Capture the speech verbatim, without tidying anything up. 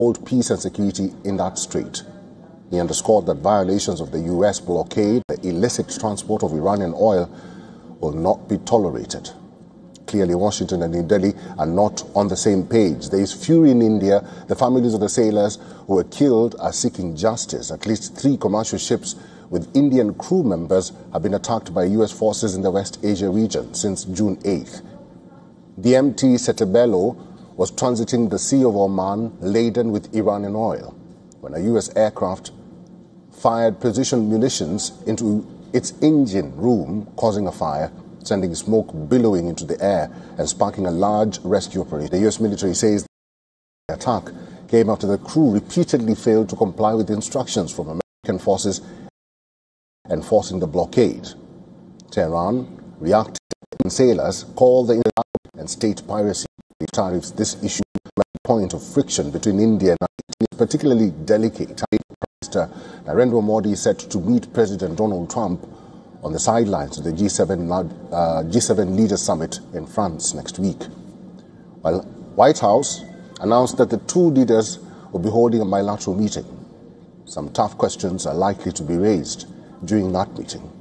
hold peace and security in that strait. He underscored that violations of the U S blockade, the illicit transport of Iranian oil, will not be tolerated. Clearly, Washington and New Delhi are not on the same page. There is fury in India. The families of the sailors who were killed are seeking justice. At least three commercial ships with Indian crew members have been attacked by U S forces in the West Asia region since June eighth. The M T Settebello was transiting the Sea of Oman laden with Iranian oil when a U S aircraft fired precision munitions into its engine room, causing a fire, sending smoke billowing into the air and sparking a large rescue operation. The U S military says the attack came after the crew repeatedly failed to comply with instructions from American forces enforcing the blockade. Tehran reacted and sailors called the and state piracy tariffs. This issue a point of friction between India and Pakistan is particularly delicate. Prime Minister Narendra Modi is set to meet President Donald Trump on the sidelines of the G seven, uh, G seven Leaders Summit in France next week. While White House announced that the two leaders will be holding a bilateral meeting, some tough questions are likely to be raised during that meeting.